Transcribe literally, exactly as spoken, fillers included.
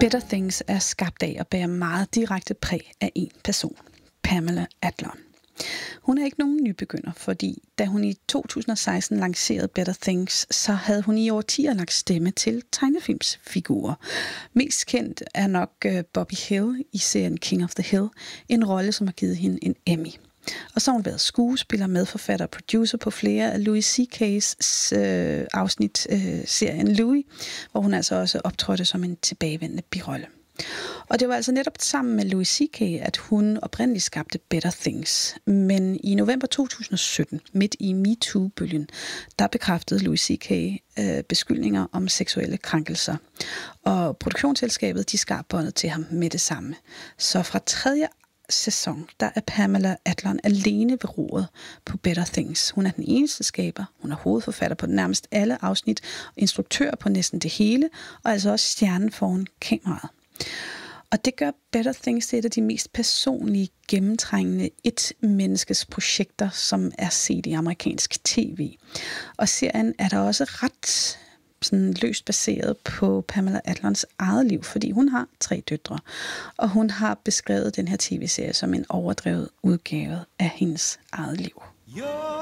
Better Things er skabt af og bærer meget direkte præg af en person, Pamela Adlon. Hun er ikke nogen nybegynder, fordi da hun i to tusind og seksten lancerede Better Things, så havde hun i årtier lagt stemme til tegnefilmsfigurer. Mest kendt er nok Bobby Hill i serien King of the Hill, en rolle, som har givet hende en Emmy. Og så har hun været skuespiller, medforfatter og producer på flere af Louis C K's øh, afsnit, øh, serien Louis, hvor hun altså også optrådte som en tilbagevendende birolle. Og det var altså netop sammen med Louis C K, at hun oprindeligt skabte Better Things. Men i november to tusind og sytten, midt i MeToo-bølgen, der bekræftede Louis C K øh, beskyldninger om seksuelle krænkelser. Og produktionsselskabet, de skar båndet til ham med det samme. Så fra tredje sæson, der er Pamela Adlon alene ved roret på Better Things. Hun er den eneste skaber, hun er hovedforfatter på nærmest alle afsnit, instruktør på næsten det hele, og altså også stjernen foran kameraet. Og det gør Better Things til et af de mest personlige, gennemtrængende et-menneskes projekter, som er set i amerikansk tv. Og serien er der også ret sådan løst baseret på Pamela Adlons eget liv, fordi hun har tre døtre, og hun har beskrevet den her tv-serie som en overdrevet udgave af hendes eget liv.